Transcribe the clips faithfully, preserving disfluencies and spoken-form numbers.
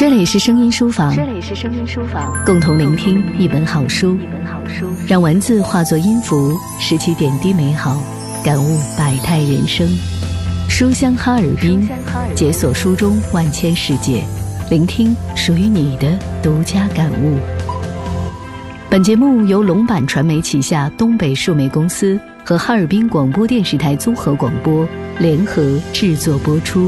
这里是声音书房， 这里是声音书房， 共同聆听一本好书， 一本好书， 让文字化作音符，拾起点滴美好，感悟百态人生。书香哈尔滨，解锁书中万千世界，聆听属于你的独家感悟。本节目由龙版传媒旗下东北数媒公司和哈尔滨广播电视台综合广播联合制作播出。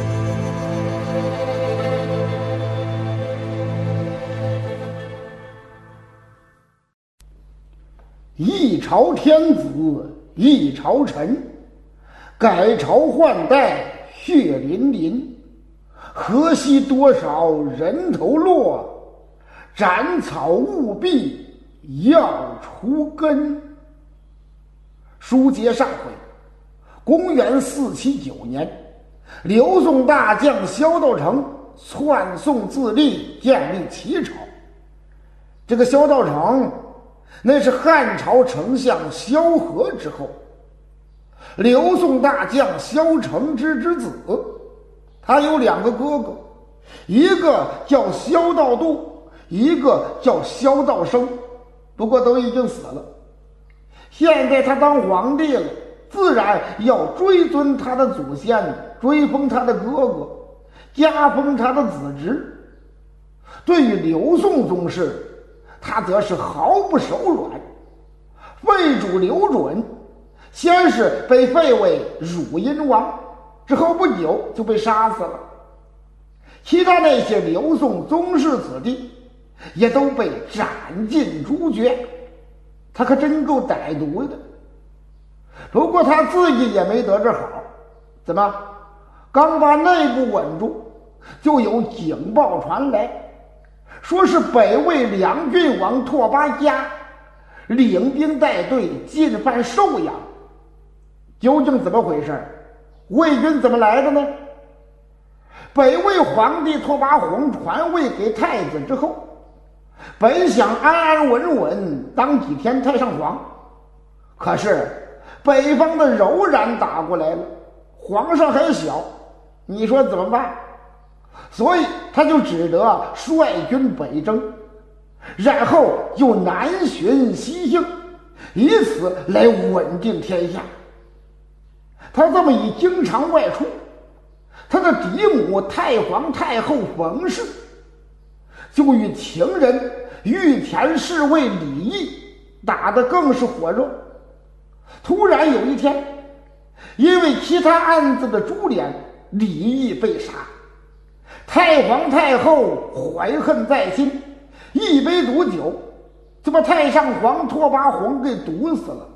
一朝天子一朝臣，改朝换代血淋淋，河西多少人头落，斩草务必要除根。书接上回，公元四七九年，刘宋大将萧道成篡宋自立，建立齐朝。这个萧道成那是汉朝丞相萧何之后，刘宋大将萧承之之子。他有两个哥哥，一个叫萧道度，一个叫萧道生，不过都已经死了。现在他当皇帝了，自然要追尊他的祖先，追封他的哥哥，加封他的子侄。对于刘宋宗室，他则是毫不手软。废主刘准先是被废为汝阴王，之后不久就被杀死了。其他那些刘宋宗室子弟也都被斩尽诛绝。他可真够歹毒的。不过他自己也没得这好。怎么刚把内部稳住，就有警报传来，说是北魏两郡王拓跋嘉领兵带队进犯寿阳。究竟怎么回事？魏军怎么来的呢？北魏皇帝拓跋宏传位给太子之后，本想安安稳稳当几天太上皇，可是北方的柔然打过来了，皇上还小，你说怎么办？所以他就只得率军北征，然后又南巡西幸，以此来稳定天下。他这么一经常外出，他的嫡母太皇太后冯氏就与情人御前侍卫李毅打得更是火热。突然有一天，因为其他案子的株连，李毅被杀。太皇太后怀恨在心，一杯毒酒就把太上皇拓跋宏给毒死了。